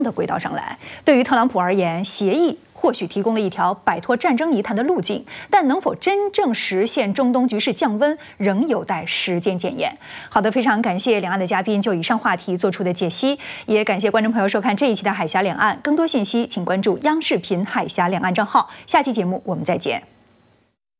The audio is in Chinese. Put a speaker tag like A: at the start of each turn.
A: 的轨道上来。对于特朗普而言，协议或许提供了一条摆脱战争泥潭的路径，但能否真正实现中东局势降温，仍有待时间检验。好的，非常感谢两岸的嘉宾就以上话题做出的解析，也感谢观众朋友收看这一期的海峡两岸。更多信息，请关注央视频海峡两岸账号。下期节目我们再见。